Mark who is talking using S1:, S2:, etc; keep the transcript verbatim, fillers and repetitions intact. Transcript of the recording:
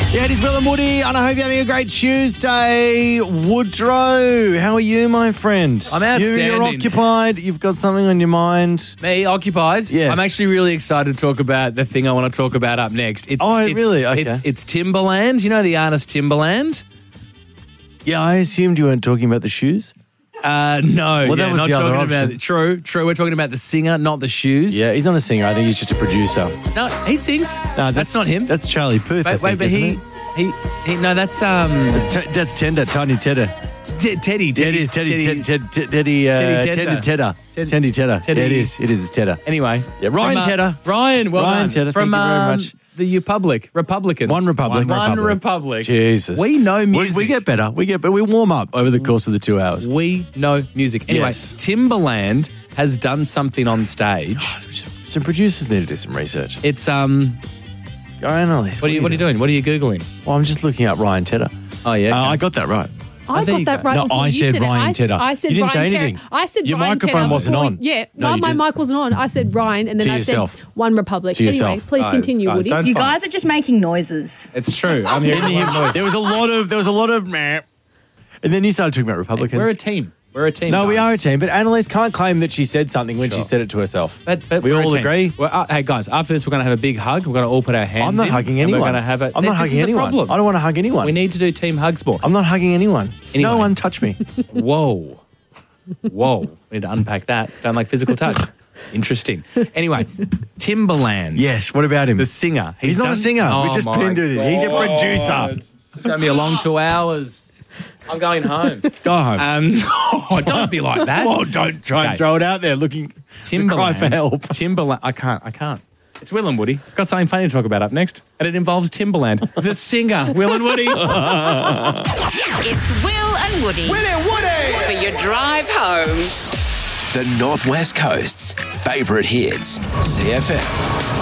S1: Yeah, it is Will and Woody, and I hope you're having a great Tuesday. Woodrow, how are you, my friend?
S2: I'm outstanding.
S1: You, you're occupied. You've got something on your mind.
S2: Me, occupied?
S1: Yes.
S2: I'm actually really excited to talk about the thing I want to talk about up next. It's,
S1: Oh,
S2: it's,
S1: really? Okay.
S2: It's, it's Timbaland. You know the artist Timbaland?
S1: Yeah, I assumed you weren't talking about the shoes.
S2: Uh, no.
S1: Well, that
S2: yeah,
S1: was
S2: not
S1: the other
S2: talking
S1: option.
S2: about. True, true. We're talking about the singer, not the shoes.
S1: Yeah, he's not a singer. I think he's just a producer.
S2: No, he sings.
S1: No,
S2: that's, not him.
S1: That's Charlie Puth, I
S2: wait,
S1: think,
S2: wait, but
S1: isn't
S2: he,
S1: it?
S2: he, he, no, that's um,
S1: That's, t- that's Tender, Tiny Tedder.
S2: T- Teddy,
S1: Yeah,
S2: Teddy,
S1: it is Teddy,
S2: Teddy.
S1: Teddy, Teddy, Teddy, uh,
S2: Teddy
S1: Teddy
S2: Tedder.
S1: Tedder.
S2: Teddy-
S1: Teddy Tedder.
S2: Teddy-
S1: Yeah, it is. It is Tedder.
S2: Anyway,
S1: Yeah, Ryan
S2: from, uh,
S1: Tedder.
S2: Ryan, well
S1: Ryan
S2: done.
S1: Tedder,
S2: From
S1: thank you very
S2: um,
S1: much.
S2: the Republic, Republicans.
S1: One Republic.
S2: One,
S1: Republic.
S2: Republic.
S1: Jesus.
S2: We know
S1: We,
S2: music.
S1: we get better. We get, but we warm up over the course of the two hours.
S2: We know music. Anyway,
S1: Yes.
S2: Timbaland has done something on stage.
S1: Some producers need to do some research.
S2: It's um.
S1: Go on, Elise.
S2: What are you What are you doing? What are you googling?
S1: Well, I'm just looking up Ryan Tedder.
S2: Oh yeah.
S1: Uh,
S2: okay.
S1: I got that right.
S3: I
S2: there
S3: got
S2: you
S3: that
S2: go.
S3: right
S1: No,
S3: before
S1: I
S3: you
S1: said
S3: said
S1: Ryan
S3: it. I,
S1: Tedder.
S3: I said
S1: You didn't
S3: Ryan
S1: say
S3: Tedder.
S1: anything.
S3: I said
S1: Your
S3: Ryan
S1: microphone
S3: Tedder
S1: wasn't
S3: before-
S1: on.
S3: Yeah,
S1: No,
S3: my,
S1: you
S3: my
S1: just-
S3: mic wasn't on. I said Ryan, and then
S1: To
S3: I
S1: yourself.
S3: said One Republic.
S1: To
S3: anyway,
S1: yourself.
S3: please
S2: Guys,
S3: continue,
S2: guys,
S3: Woody.
S2: don't
S4: You
S2: fight.
S4: guys are just making noises.
S2: It's true. I'm the
S1: Didn't
S2: only
S1: hear-
S2: one noise.
S1: There was a lot of there was a lot of meh. And then you started talking about Republicans.
S2: We're a team. We're a team.
S1: no, we
S2: guys.
S1: are a team, but Annalise can't claim that she said something when she
S2: Sure.
S1: said it to herself.
S2: But, but
S1: we
S2: we're a
S1: all
S2: team.
S1: agree.
S2: Well, uh, hey guys, after this, we're going to have a big hug. We're going to all put our hands.
S1: I'm not
S2: in,
S1: hugging
S2: and
S1: anyone.
S2: We're going to have a.
S1: I'm not
S2: this
S1: hugging
S2: is
S1: anyone.
S2: The problem.
S1: I don't want to hug anyone.
S2: We need to do team hugs more.
S1: I'm not hugging anyone.
S2: Anyway.
S1: No one touch me.
S2: Whoa, whoa. We need to unpack that. Don't like physical touch. Interesting. Anyway, Timbaland.
S1: Yes. What about him?
S2: The singer.
S1: He's not
S2: done-
S1: a singer.
S2: Oh,
S1: we just
S2: my
S1: pinned it. He's a
S2: God.
S1: producer.
S2: It's going to be a long two hours. I'm going home.
S1: Go home.
S2: Um, oh, don't be like that.
S1: oh, don't try
S2: Okay.
S1: and throw it out there looking to cry for help.
S2: Timbaland. I can't. I can't. It's Will and Woody. Got something funny to talk about up next, and it involves Timbaland, the singer. Will and Woody.
S5: It's Will and Woody.
S6: Will and Woody!
S5: For your drive home.
S6: The Northwest Coast's favourite hits, C F M.